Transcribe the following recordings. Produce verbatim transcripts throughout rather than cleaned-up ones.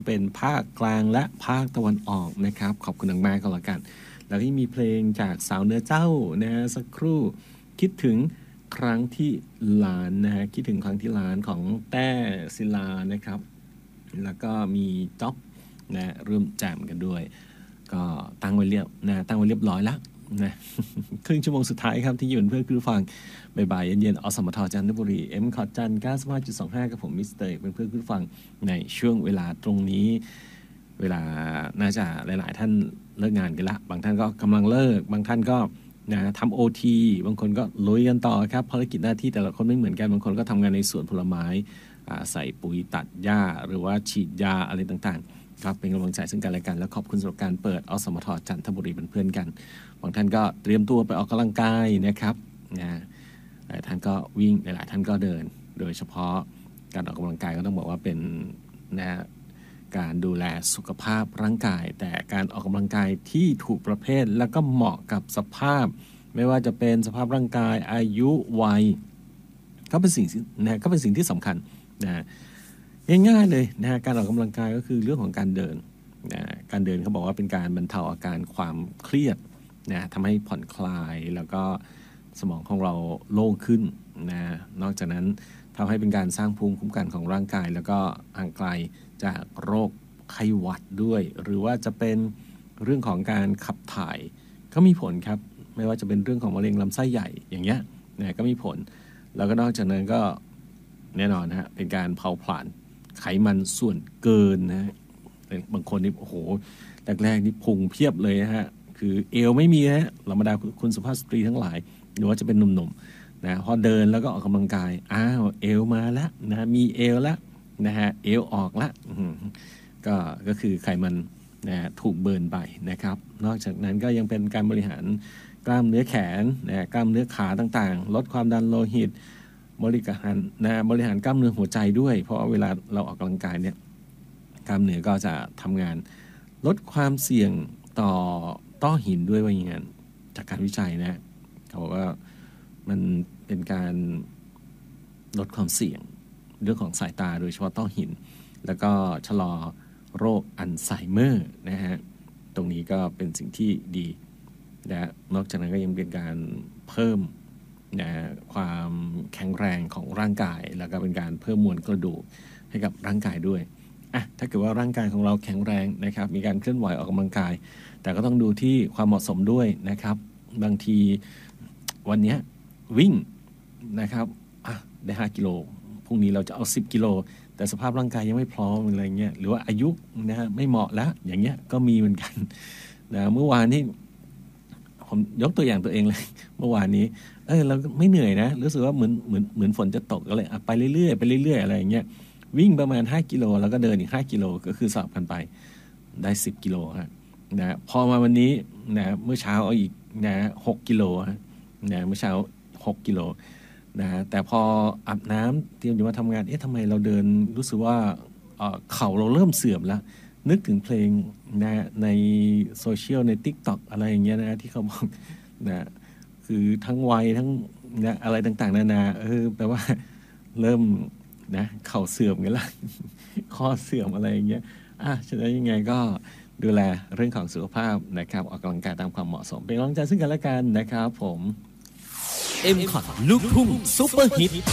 เป็นภาคกลางและภาคตะวันออกนะครับขอบคุณมากๆก็แล้วกันแล้วก็มีเพลงจากสาวเนื้อเจ้านะฮะสักครู่คิดถึงครั้งที่ล้านนะฮะคิดถึงครั้งที่ล้านของแต้ศิลานะครับแล้วก็มีจ๊อบนะร่วมแจมกันด้วยก็ตั้งไว้เรียบนะตั้งไว้เรียบร้อยแล้วนะครึ่งชั่วโมงสุดท้ายครับที่อยู่เพื่อนคุณผู้ฟังบ่ายๆเย็นๆอสมทจันทบุรีเอ็มคอร์จันเก้าสิบห้าจุดสองห้ากับผมมิสเตอร์เป็นเพื่อนคุณผู้ฟังในช่วงเวลาตรงนี้เวลาน่าจะหลายๆท่านเลิกงานกันละบางท่านก็กำลังเลิกบางท่านก็นะทำโอทีบางคนก็ลุยกันต่อครับภารกิจหน้าที่แต่ละคนไม่เหมือนกันบางคนก็ทำงานในสวนผลไม้ใส่ปุ๋ยตัดหญ้าหรือว่าฉีดยาอะไรต่างๆครับเป็นกำลังใจซึ่งกันและกันและขอบคุณสำหรับการเปิดอสมทจันทบุรีเป็นเพื่อนกันบางท่านก็เตรียมตัวไปออกกำลังกายนะครับนะหลายท่านก็วิ่งหลายๆท่านก็เดินโดยเฉพาะการออกกำลังกายก็ต้องบอกว่าเป็นนะการดูแลสุขภาพร่างกายแต่การออกกำลังกายที่ถูกประเภทแล้วก็เหมาะกับสภาพไม่ว่าจะเป็นสภาพร่างกายอายุวัยก็เป็นสิ่งนะก็เป็นสิ่งที่สำคัญนะง่ายๆเลยนะการออกกำลังกายก็คือเรื่องของการเดินนะการเดินเขาบอกว่าเป็นการบรรเทาอาการความเครียดนะทำให้ผ่อนคลายแล้วก็สมองของเราโล่งขึ้นนะนอกจากนั้นทำให้เป็นการสร้างภูมิคุ้มกันของร่างกายแล้วก็ห่างไกลจากโรคไข้หวัดด้วยหรือว่าจะเป็นเรื่องของการขับถ่ายก็มีผลครับไม่ว่าจะเป็นเรื่องของมะเร็งลำไส้ใหญ่อย่างเงี้ยนะก็มีผลแล้วก็นอกจากนั้นก็แน่นอนฮะเป็นการเผาผลาญไขมันส่วนเกินนะบางคนนี่โอ้โหแรกๆนี่พุงเพียบเลยนะฮะคือเอวไม่มีนะธรรมดาคุณสุภาพสตรีทั้งหลายหรือว่าจะเป็นหนุ่มๆนะพอเดินแล้วก็ออกกำลังกายอ้าวเอวมาแล้วนะมีเอวแล้วนะฮะเอวออกละก็ก็คือไขมันนะถูกเบิร์นไปนะครับนอกจากนั้นก็ยังเป็นการบริหารกล้ามเนื้อแขนนะกล้ามเนื้อขาต่างๆลดความดันโลหิตบริหารนะบริหารกล้ามเนื้อหัวใจด้วยเพราะเวลาเราออกกำลังกายเนี่ยกล้ามเนื้อก็จะทำงานลดความเสี่ยงต่อต้อหินด้วยว่าอย่างนั้นจากการวิจัยนะเขาบอกว่ามันเป็นการลดความเสี่ยงเรื่องของสายตาโดยเฉพาะต้อหินแล้วก็ชะลอโรคอัลไซเมอร์นะฮะตรงนี้ก็เป็นสิ่งที่ดีและนอกจากนั้นก็ยังเป็นการเพิ่มนะความแข็งแรงของร่างกายแล้วก็เป็นการเพิ่มมวลกระดูกให้กับร่างกายด้วยอ่ะถ้าเกิดว่าร่างกายของเราแข็งแรงนะครับมีการเคลื่อนไหวออกกำลังกายแต่ก็ต้องดูที่ความเหมาะสมด้วยนะครับบางทีวันนี้วิ่งนะครับอ่ะได้ห้ากิโลพรุ่งนี้เราจะเอาสิบกิโลแต่สภาพร่างกายยังไม่พร้อมอะไรเงี้ยหรือว่าอายุนะฮะไม่เหมาะแล้วอย่างเงี้ยก็มีเหมือนกันนะเมื่อวานนี้ผมยกตัวอย่างตัวเองเลยเมื่อวานนี้เออเราไม่เหนื่อยนะรู้สึกว่าเหมือนเหมือนเหมือนฝนจะตกก็เลยไปเรื่อยๆไปเรื่อยๆอะไรอย่างเงี้ยวิ่งประมาณห้ากิโลแล้วก็เดินอีกห้ากิโลก็คือสลับกันไปได้สิบกิโลฮะนะพอมาวันนี้นะเมื่อเช้าเอาอีกนะหกกิโลฮะนะเมื่อเช้าหกกิโลนะแต่พออาบน้ำเตรียมจะมาทำงานเอ๊ะทำไมเราเดินรู้สึกว่า เอ่อ เข่าเราเริ่มเสื่อมแล้วนึกถึงเพลงนะในโซเชียลใน TikTok อะไรอย่างเงี้ยนะที่เขาบอกนะคือทั้งวัยทั้งนะอะไรต่างๆนานาเออแปลว่าเริ่มนะเข่าเสื่อมกันละข้อเสื่อมอะไรอย่างเงี้ยอ่ะฉะนั้นยังไงก็ดูแลเรื่องของสุขภาพนะครับออกกำลังกายตามความเหมาะสมเป็นกำลังใจซึ่งกันและกันนะครับผมเอ็ม คอท ลูกทุ่งซุปเปอร์ฮิต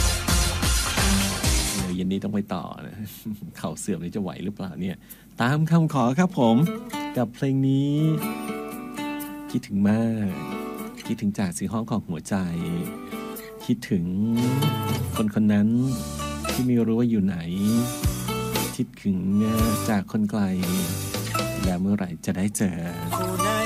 เดี๋ยวเย็นนี้ต้องไปต่อนะเข่าเสื่อมนี่จะไหวหรือเปล่าเนี่ยตามคำขอครับผมกับเพลงนี้คิดถึงมากคิดถึงจากเสียงร้องของหัวใจคิดถึงคนคนนั้นที่ไม่รู้ว่าอยู่ไหนคิดถึงจากคนไกลแล้วเมื่อไหร่จะได้เจอ